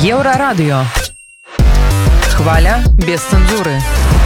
Еврорадио. Хваля без цензуры.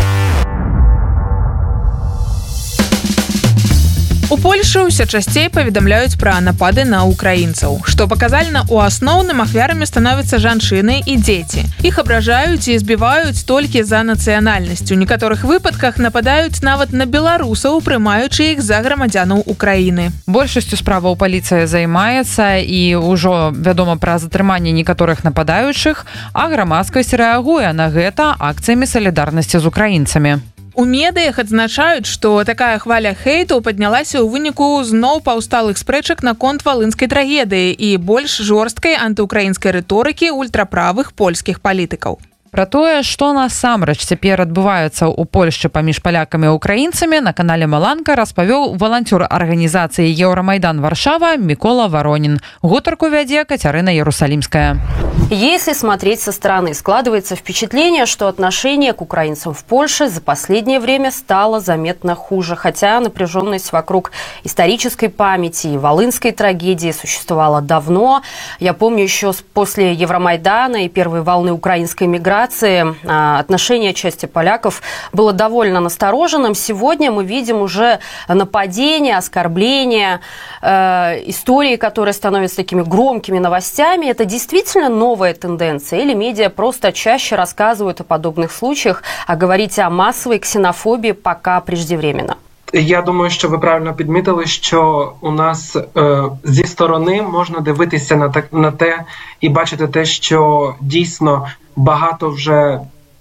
У Польшы ўсё часцей паведамляюць пра напады на украінцаў. Што паказальна, у асноўным ахвярамі становяцца жанчыны і дзеці. Іх абражаюць і збіваюць толькі за нацыянальнасць. У некаторых выпадках нападаюць нават на беларусаў, прымаючы іх за грамадзянаў Украіны. Большасцю справаў паліцыя займаецца і ўжо вядома пра затрыманне некаторых нападаючых, а грамадскасць рэагуе на гэта акцыямі салідарнасці з украінцамі. У медыях адзначаюць, што такая хваля хейту паднялася ў выніку зноў паўсталых спрэчак наконт валынскай трагедыі і больш жорсткай антыукраінскай рыторыкі ультраправых польскіх палітыкаў. Пра тое, што насамрэч цяпер адбываецца ў Польшчы паміж палякамі і украінцамі, на канале Маланка распавёў валанцёр арганізацыі Еўрамайдан Варшава Мікола Воронін. Гутарку вядзе Кацярына Ярусалимская. Если смотреть со стороны, складывается впечатление, что отношение к украинцам в Польше за последнее время стало заметно хуже. Хотя напряженность вокруг исторической памяти и волынской трагедии существовала давно. Я помню еще после Евромайдана и первой волны украинской миграции отношение части поляков было довольно настороженным. Сегодня мы видим уже нападения, оскорбления, истории, которые становятся такими громкими новостями. Это действительно новая тенденция? Или медиа просто чаще рассказывают о подобных случаях, а говорить о массовой ксенофобии пока преждевременно? Я думаю, що ви правильно підмітили, що у нас зі сторони можна дивитися на те і бачити те, що дійсно багато вже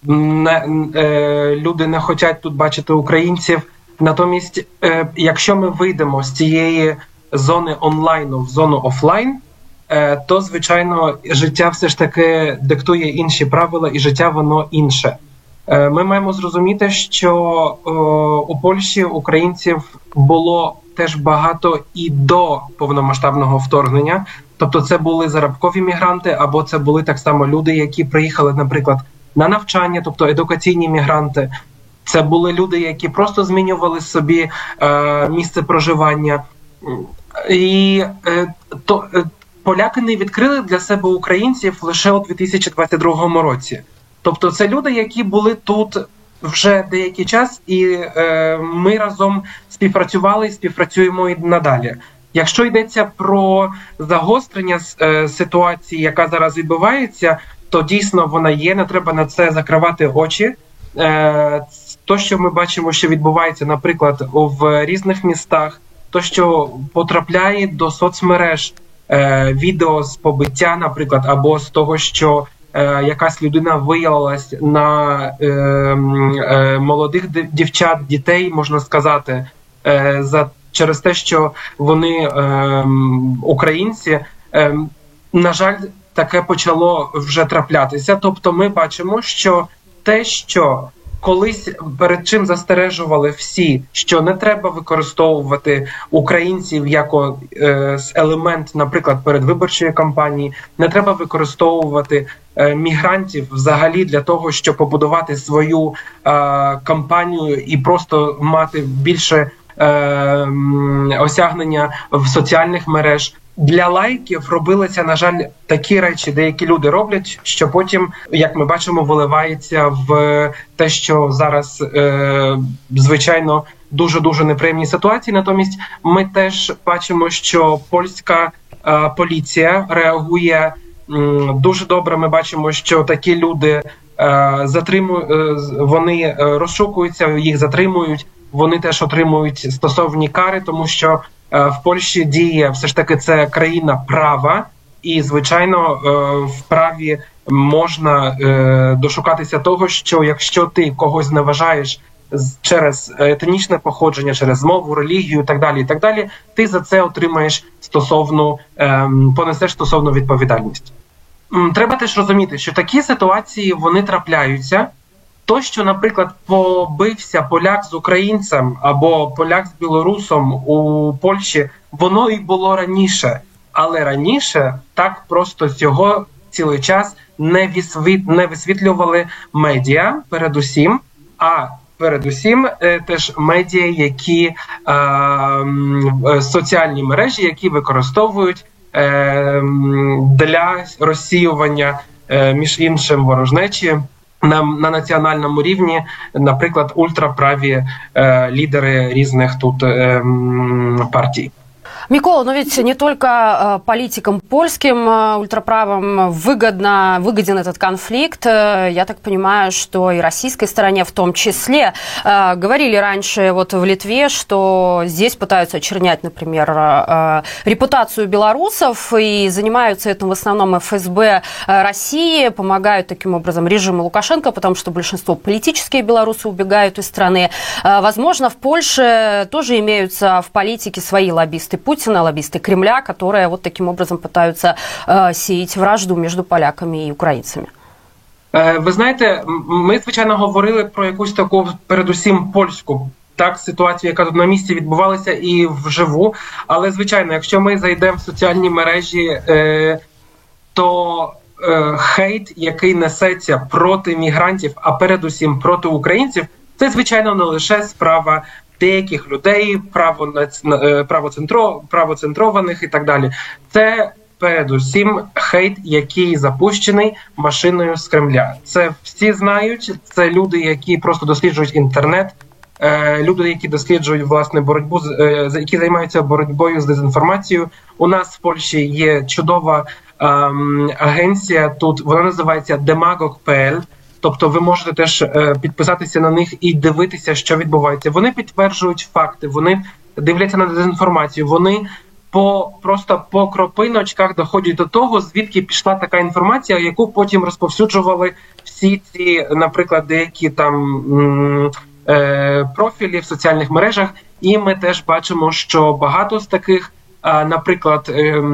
люди не хочуть тут бачити українців. Натомість, якщо ми вийдемо з цієї зони онлайну в зону офлайн, то, звичайно, життя все ж таки диктує інші правила, і життя воно інше. Ми маємо зрозуміти, що у Польщі українців було теж багато і до повномасштабного вторгнення. Тобто це були зарабкові мігранти, або це були так само люди, які приїхали, наприклад, на навчання, тобто едукаційні мігранти. Це були люди, які просто змінювали собі місце проживання. І поляки не відкрили для себе українців лише у 2022 році. Тобто це люди, які були тут вже деякий час, і ми разом співпрацювали і співпрацюємо і надалі. Якщо йдеться про загострення ситуації, яка зараз відбувається, то дійсно вона є, не треба на це закривати очі. То, що ми бачимо, що відбувається, наприклад, в різних містах, то, що потрапляє до соцмереж відео з побиття, наприклад, або з того, що якась людина виявилась на молодих дівчат, дітей, можна сказати, через те, що вони українці, на жаль, таке почало вже траплятися. Тобто ми бачимо, що те, що колись перед чим застережували всі, що не треба використовувати українців як елемент, наприклад, передвиборчої кампанії, не треба використовувати мігрантів взагалі для того, щоб побудувати свою кампанію і просто мати більше осягнення в соціальних мереж. Для лайків робилися, на жаль, такі речі, деякі люди роблять, що потім, як ми бачимо, виливається в те, що зараз, звичайно, дуже-дуже неприємні ситуації. Натомість ми теж бачимо, що польська поліція реагує дуже добре. Ми бачимо, що такі люди вони розшукуються, їх затримують, вони теж отримують стосовні кари, тому що в Польщі діє все ж таки це країна права, і, звичайно, в праві можна дошукатися того, що якщо ти когось зневажаєш через етнічне походження, через мову, релігію і так далі, ти за це отримаєш понесеш стосовну відповідальність. Треба теж розуміти, що такі ситуації, вони трапляються. То, що, наприклад, побився поляк з українцем або поляк з білорусом у Польщі, воно і було раніше. Але раніше так просто цього цілий час не висвітлювали медіа передусім, а передусім теж медіа, які соціальні мережі, які використовують для розсіювання між іншим, ворожнечі на національному рівні, наприклад, ультраправі лідери різних тут партій. Микола, но ведь не только политикам польским ультраправым выгоден этот конфликт. Я так понимаю, что и российской стороне в том числе. Говорили раньше вот в Литве, что здесь пытаются очернять, например, репутацию белорусов, и занимаются этим в основном ФСБ России, помогают таким образом режиму Лукашенко, потому что большинство политические белорусы убегают из страны. Возможно, в Польше тоже имеются в политике свои лоббисты Путина, лоббисты Кремля, которые вот таким образом пытаются сеять вражду между поляками і українцями. Ви знаєте, ми, звичайно, говорили про якусь таку, передусім, польську ситуацію, яка тут на місці відбувалася і вживу. Але, звичайно, якщо ми зайдемо в соціальні мережі, то хейт, який несеться проти мігрантів, а передусім проти українців, це, звичайно, не лише справа деяких людей, правоцентрованих і так далі. Це передусім хейт, який запущений машиною з Кремля. Це всі знають, це люди, які просто досліджують інтернет, люди, які досліджують, власне, боротьбу, які займаються боротьбою з дезінформацією. У нас в Польщі є чудова агенція, тут вона називається Demagog.pl. Тобто ви можете теж підписатися на них і дивитися, що відбувається. Вони підтверджують факти, вони дивляться на дезінформацію, вони просто по кропиночках доходять до того, звідки пішла така інформація, яку потім розповсюджували всі ці, наприклад, деякі там профілі в соціальних мережах. І ми теж бачимо, що багато з таких, наприклад,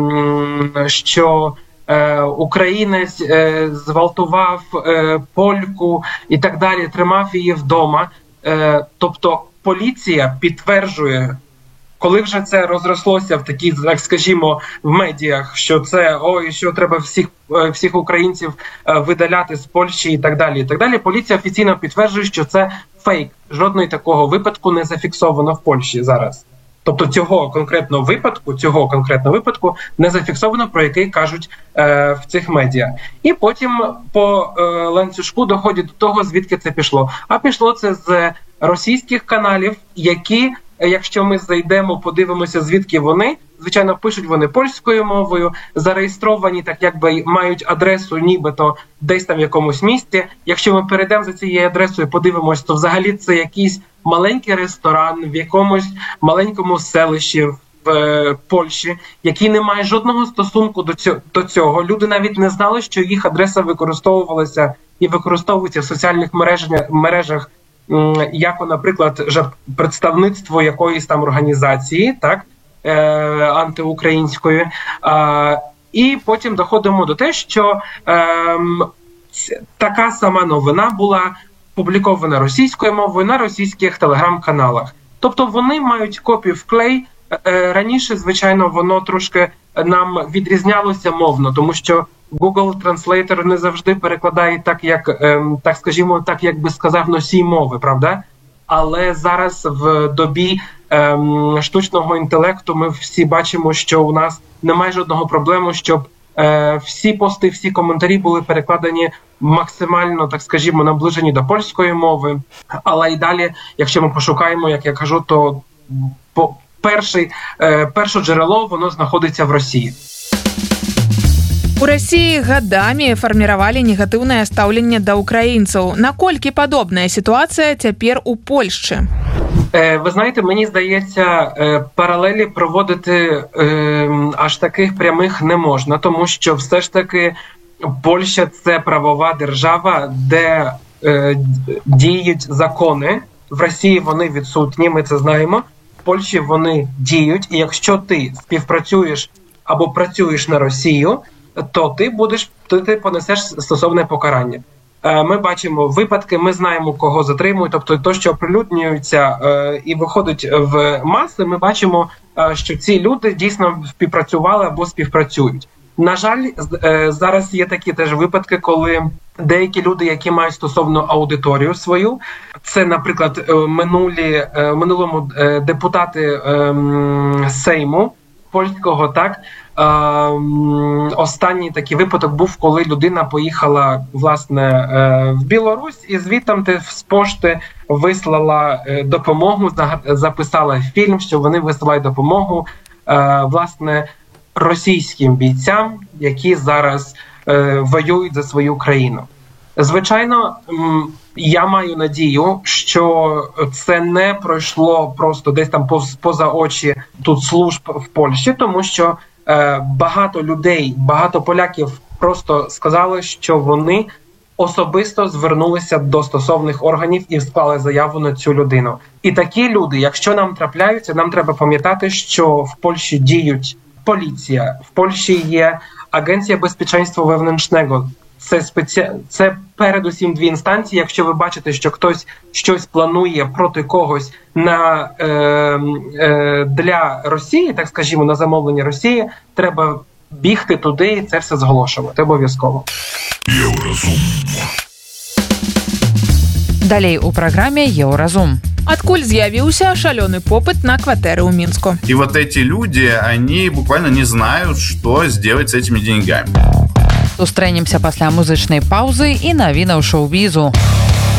що українець зґвалтував польку і так далі, тримав її вдома. Тобто поліція підтверджує, коли вже це розрослося в такі, так скажімо, в медіях, що це, що треба всіх українців видаляти з Польщі і так далі, поліція офіційно підтверджує, що це фейк. Жодного такого випадку не зафіксовано в Польщі зараз. Тобто цього конкретного випадку не зафіксовано, про який кажуть в цих медіа. І потім по ланцюжку доходять до того, звідки це пішло. А пішло це з російських каналів, які, якщо ми зайдемо, подивимося, звідки вони, звичайно, пишуть вони польською мовою, зареєстровані, так якби мають адресу нібито десь там в якомусь місті. Якщо ми перейдемо за цією адресою, подивимось, то взагалі це якийсь маленький ресторан в якомусь маленькому селищі в Польщі, який не має жодного стосунку до цього. Люди навіть не знали, що їх адреса використовувалася і використовується в соціальних мережах як, наприклад, представництво якоїсь там організації, так, антиукраїнської. І потім доходимо до те, що така сама новина була публікована російською мовою на російських телеграм-каналах. Тобто вони мають копій-вклей. Раніше, звичайно, воно трошки нам відрізнялося мовно, тому що Google Translator не завжди перекладає так, як, так скажімо, так, як би сказав носій мови, правда? Але зараз в добі штучного інтелекту ми всі бачимо, що у нас немає жодного проблему, щоб всі пости, всі коментарі були перекладені максимально, так скажімо, наближені до польської мови. Але і далі, якщо ми пошукаємо, як я кажу, то перше джерело, воно знаходиться в Росії. У России годами фарміравалі негатыўнае стаўленне да ўкраінцаў. Наколькі падобная сітуацыя цяпер у Польшчы? Ви знаєте, мені здається, паралелі проводити аж таких прямих не можна, тому що все ж таки Польща – це правова держава, де діють закони. В Росії вони відсутні, ми це знаємо. В Польщі вони діють, і якщо ти співпрацюєш або працюєш на Росію, то ти понесеш стосовне покарання. Ми бачимо випадки, ми знаємо, кого затримують, тобто те, що оприлюднюється і виходить в маси, ми бачимо, що ці люди дійсно співпрацювали або співпрацюють. На жаль, зараз є такі теж випадки, коли деякі люди, які мають стосовно аудиторію свою, це, наприклад, минулому депутати Сейму польського, так, Останній такий випадок був, коли людина поїхала, власне, в Білорусь і звідти з пошти вислала допомогу, записала фільм, що вони висилають допомогу, власне, російським бійцям, які зараз воюють за свою країну. Звичайно, я маю надію, що це не пройшло просто десь там поза очі тут служб в Польщі, тому що багато людей, багато поляків просто сказали, що вони особисто звернулися до стосовних органів і склали заяву на цю людину. І такі люди, якщо нам трапляються, нам треба пам'ятати, що в Польщі діють поліція, в Польщі є Агенція безпеченства wewnętrznego. Це передусім дві інстанції. Якщо ви бачите, що хтось щось планує проти когось для Росії, так скажімо, на замовлення Росії, треба бігти туди і це все зголошувати. Обов'язково. Далей у праграме Еўразум. Адкуль з'явіўся шалёны попыт на кватэры ў Мінску. И вот эти люди, они буквально не знают, что сделать с этими деньгами. Сустрэнемся пасля музычнай паўзы і навінаў шоу-бізу.